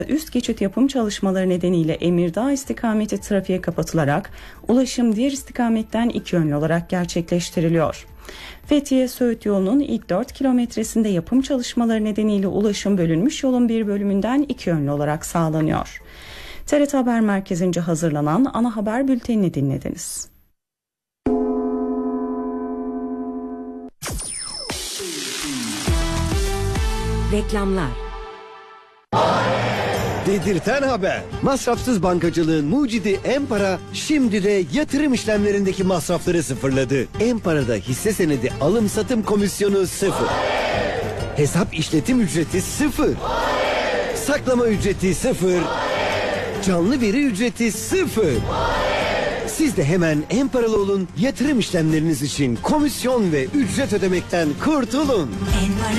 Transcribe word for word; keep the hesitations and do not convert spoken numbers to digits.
Üst geçit yapım çalışmaları nedeniyle Emirdağ istikameti trafiğe kapatılarak ulaşım diğer istikametten iki yönlü olarak gerçekleştiriliyor. Fethiye-Söğüt yolunun ilk dört kilometresinde yapım çalışmaları nedeniyle ulaşım bölünmüş yolun bir bölümünden iki yönlü olarak sağlanıyor. T R T Haber Merkezi'nce hazırlanan ana haber bültenini dinlediniz. Reklamlar. Dedirten haber. Masrafsız bankacılığın mucidi Empara şimdi de yatırım işlemlerindeki masrafları sıfırladı. Empara'da hisse senedi alım satım komisyonu sıfır. Hesap işletim ücreti sıfır. Saklama ücreti sıfır. Canlı veri ücreti sıfır. Siz de hemen Emparalı olun, yatırım işlemleriniz için komisyon ve ücret ödemekten kurtulun. Empara.